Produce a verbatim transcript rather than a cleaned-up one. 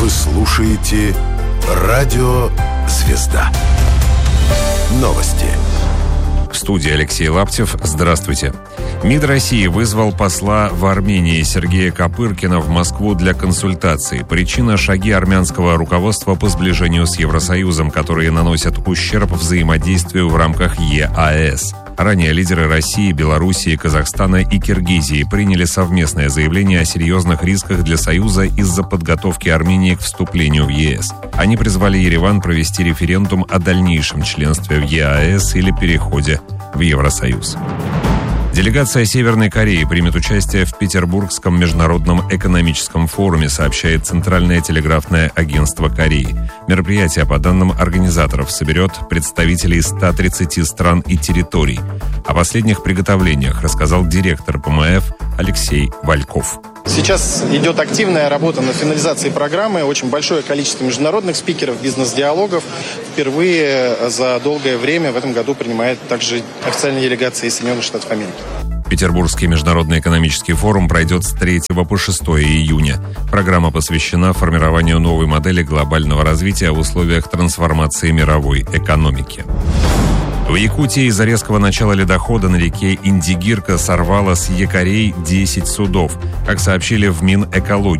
Вы слушаете «Радио Звезда». Новости. В студии Алексей Лаптев. Здравствуйте. МИД России вызвал посла в Армении Сергея Копыркина в Москву для консультаций. Причина – шаги армянского руководства по сближению с Евросоюзом, которые наносят ущерб взаимодействию в рамках ЕАЭС. Ранее лидеры России, Белоруссии, Казахстана и Киргизии приняли совместное заявление о серьезных рисках для Союза из-за подготовки Армении к вступлению в ЕС. Они призвали Ереван провести референдум о дальнейшем членстве в ЕАЭС или переходе в Евросоюз. Делегация Северной Кореи примет участие в Петербургском международном экономическом форуме, сообщает Центральное телеграфное агентство Кореи. Мероприятие, по данным организаторов, соберет представителей ста тридцати стран и территорий. О последних приготовлениях рассказал директор ПМФ Алексей Вальков. Сейчас идет активная работа над финализацией программы. Очень большое количество международных спикеров, бизнес-диалогов. Впервые за долгое время в этом году принимает также официальная делегация из Соединенных Штатов Америки. Петербургский международный экономический форум пройдет с третьего по шестое июня. Программа посвящена формированию новой модели глобального развития в условиях трансформации мировой экономики. В Якутии из-за резкого начала ледохода на реке Индигирка сорвало с якорей десять судов. Как сообщили в Минэкологии,